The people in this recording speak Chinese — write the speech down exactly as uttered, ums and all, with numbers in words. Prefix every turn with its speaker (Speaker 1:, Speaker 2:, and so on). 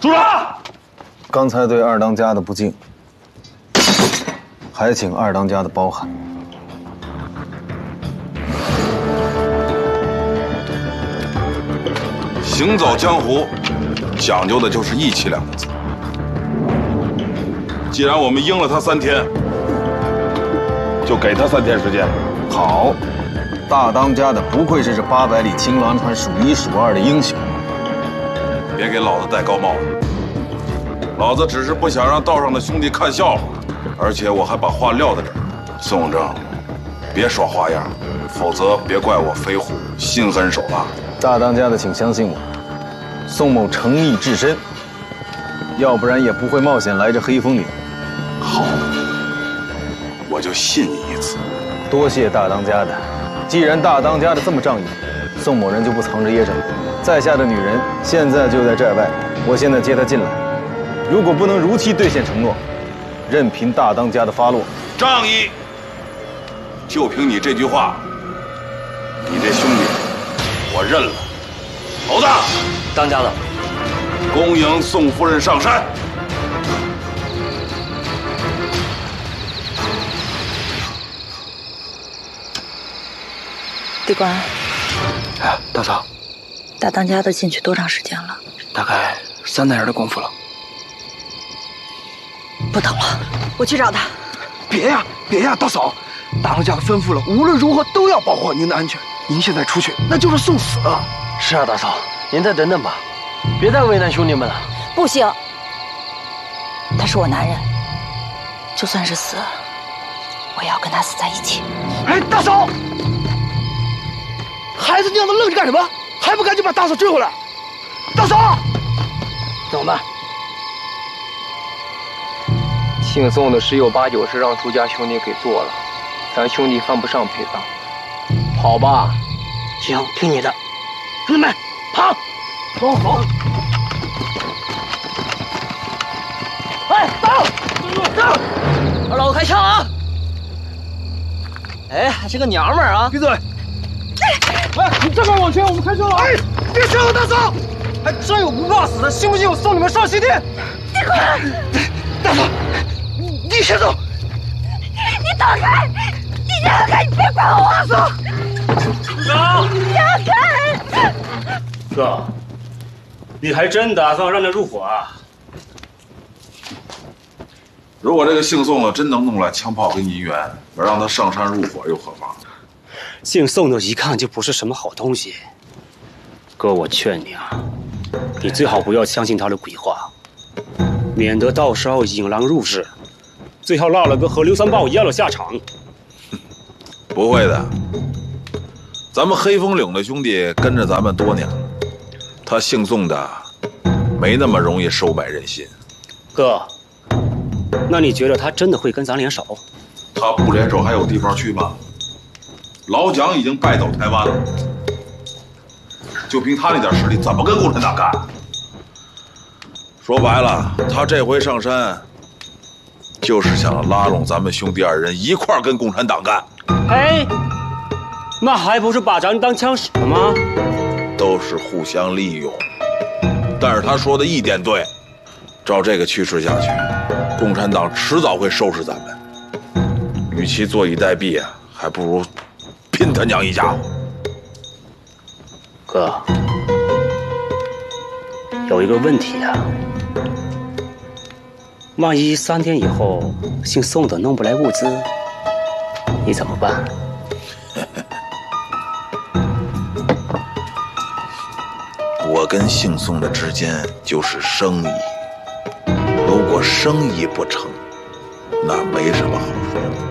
Speaker 1: 住手！
Speaker 2: 刚才对二当家的不敬，还请二当家的包涵。
Speaker 3: 行走江湖，讲究的就是义气两个字。既然我们应了他三天，就给他三天时间。
Speaker 2: 好，大当家的不愧是这八百里青狼团数一数二的英雄。
Speaker 3: 别给老子戴高帽子，老子只是不想让道上的兄弟看笑话，而且我还把话撂在这儿。宋永正，别耍花样，否则别怪我飞虎心狠手辣。
Speaker 2: 大当家的，请相信我，宋某诚意至深，要不然也不会冒险来这黑风岭。
Speaker 3: 好，我就信你一次。
Speaker 2: 多谢大当家的。既然大当家的这么仗义，宋某人就不藏着掖着。在下的女人现在就在寨外，我现在接她进来。如果不能如期兑现承诺，任凭大当家的发落。
Speaker 3: 仗义，就凭你这句话，你这兄弟我认了。猴子，
Speaker 1: 当家的，
Speaker 3: 恭迎宋夫人上山。
Speaker 4: 帝官，
Speaker 5: 哎，大嫂，
Speaker 4: 大当家的进去多长时间了？
Speaker 5: 大概三个人的功夫了。
Speaker 4: 不等了，我去找他。
Speaker 5: 别呀，别呀，大嫂，大当家吩咐了，无论如何都要保护好您的安全。您现在出去，那就是送死啊！
Speaker 1: 是啊，大嫂，您再等等吧，别再为难兄弟们了。
Speaker 4: 不行，他是我男人，就算是死，我也要跟他死在一起。
Speaker 5: 哎，大嫂，孩子娘的愣着干什么？还不赶紧把大嫂追回来！大嫂，
Speaker 1: 怎么办？姓宋的十有八九是让朱家兄弟给做了，咱兄弟犯不上陪葬。跑吧。
Speaker 5: 行，听你的。兄弟们，跑！走走。哎，走！走！
Speaker 1: 二老子开枪啊！哎，还是个娘们儿啊！
Speaker 5: 闭嘴！
Speaker 1: 哎，你这边往前，我们开车了。
Speaker 5: 哎，别杀我大嫂！
Speaker 1: 还真有不怕死的，信不信我送你们上西天？
Speaker 4: 帝官，
Speaker 5: 大嫂，你你先走。
Speaker 4: 你走开！你让开！你别管我！大嫂，
Speaker 1: 走！
Speaker 4: 让开！
Speaker 6: 哥，你还真打算让他入伙啊？
Speaker 3: 如果这个姓宋的真能弄来枪炮跟银元，我让他上山入伙又何妨？
Speaker 6: 姓宋的一看就不是什么好东西。哥，我劝你啊，你最好不要相信他的鬼话，免得到时候引狼入室，最后落了个和刘三豹一样的下场。
Speaker 3: 不会的，咱们黑风岭的兄弟跟着咱们多年了，他姓宋的没那么容易收买人心。
Speaker 6: 哥，那你觉得他真的会跟咱联手？
Speaker 3: 他不联手还有地方去吗？老蒋已经败走台湾了，就凭他那点实力，怎么跟共产党干？说白了，他这回上山，就是想拉拢咱们兄弟二人一块儿跟共产党干。
Speaker 6: 哎，那还不是把咱当枪使了吗？
Speaker 3: 都是互相利用。但是他说的一点对，照这个趋势下去，共产党迟早会收拾咱们。与其坐以待毙啊，还不如拼他娘一家伙。
Speaker 6: 哥，有一个问题啊，万一三天以后姓宋的弄不来物资，你怎么办？
Speaker 3: 我跟姓宋的之间就是生意，如果生意不成，那没什么好说的。